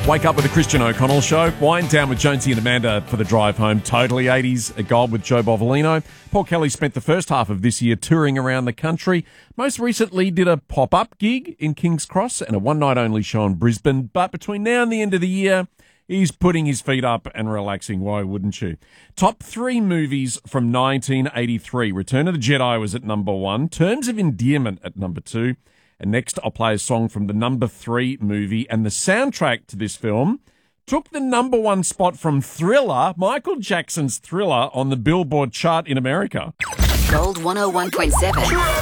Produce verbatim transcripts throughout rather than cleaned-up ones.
Wake up with the Christian O'Connell Show. Wind down with Jonesy and Amanda for the drive home. Totally eighties, a gold with Joe Bovolino. Paul Kelly spent the first half of this year touring around the country. Most recently did a pop-up gig in King's Cross and a one-night-only show in Brisbane. But between now and the end of the year, he's putting his feet up and relaxing. Why wouldn't you? Top three movies from nineteen eighty-three. Return of the Jedi was at number one. Terms of Endearment at number two. And next, I'll play a song from the number three movie. And the soundtrack to this film took the number one spot from Thriller, Michael Jackson's Thriller, on the Billboard chart in America. Gold one oh one point seven.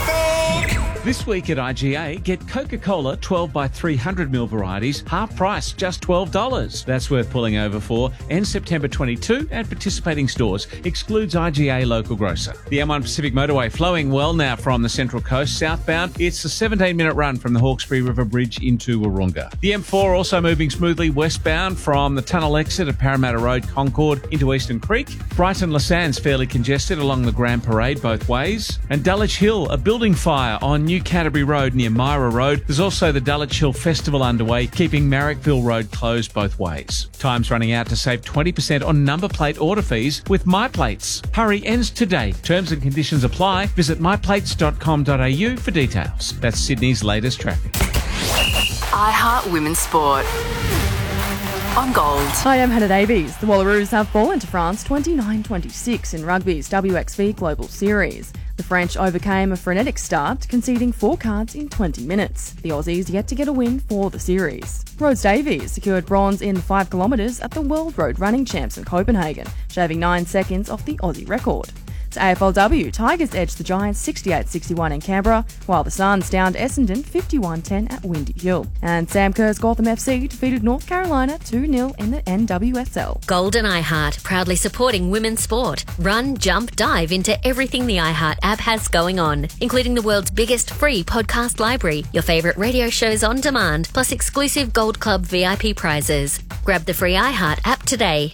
This week at I G A, get Coca-Cola twelve by three hundred milliliter varieties, half price, just twelve dollars. That's worth pulling over for. Ends September twenty-second at participating stores. Excludes I G A local grocer. The M one Pacific Motorway flowing well now from the Central Coast southbound. It's a seventeen minute run from the Hawkesbury River Bridge into Wahroonga. The M four also moving smoothly westbound from the tunnel exit at Parramatta Road, Concord into Eastern Creek. Brighton Lassans fairly congested along the Grand Parade both ways. And Dulwich Hill, a building fire on New Canterbury Road near Myra Road. There's also the Dulwich Hill Festival underway, keeping Marrickville Road closed both ways. Time's running out to save twenty percent on number plate order fees with MyPlates. Hurry ends today. Terms and conditions apply. Visit my plates dot com dot a u for details. That's Sydney's latest traffic. iHeart Women's Sport. On Gold. Hi, I'm Hannah Davies. The Wallaroos have fallen to France twenty-nine twenty-six in rugby's W X V Global Series. The French overcame a frenetic start, conceding four cards in twenty minutes. The Aussies yet to get a win for the series. Rhodes Davies secured bronze in five kilometres at the World Road Running Champs in Copenhagen, shaving nine seconds off the Aussie record. To A F L W, Tigers edged the Giants sixty-eight sixty-one in Canberra, while the Suns downed Essendon fifty-one ten at Windy Hill. And Sam Kerr's Gotham F C defeated North Carolina two nil in the N W S L. Gold and iHeart, proudly supporting women's sport. Run, jump, dive into everything the iHeart app has going on, including the world's biggest free podcast library, your favourite radio shows on demand, plus exclusive Gold Club V I P prizes. Grab the free iHeart app today.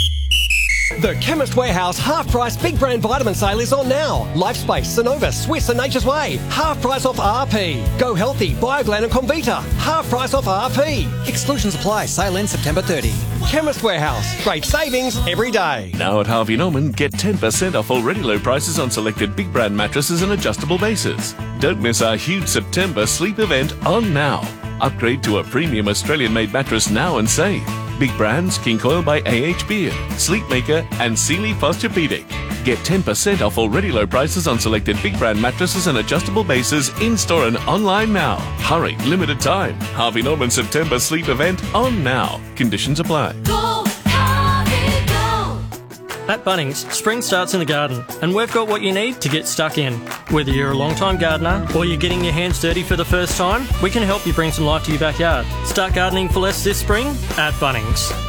The Chemist Warehouse half-price big brand vitamin sale is on now. Lifespace, Sonova, Swiss and Nature's Way. Half price off R P. Go Healthy, Bioglan and Comvita. Half price off R P. Exclusions apply. Sale ends September thirtieth. Chemist Warehouse. Great savings every day. Now at Harvey Norman, get ten percent off already low prices on selected big brand mattresses and adjustable bases. Don't miss our huge September sleep event on now. Upgrade to a premium Australian-made mattress now and save. Big brands, King Coil by A H Beard, Sleepmaker and Sealy Posturepedic. Get ten percent off already low prices on selected big brand mattresses and adjustable bases in-store and online now. Hurry, limited time. Harvey Norman September sleep event on now. Conditions apply. Go, Harvey, go. At Bunnings, spring starts in the garden, and we've got what you need to get stuck in. Whether you're a long-time gardener or you're getting your hands dirty for the first time, we can help you bring some life to your backyard. Start gardening for less this spring at Bunnings.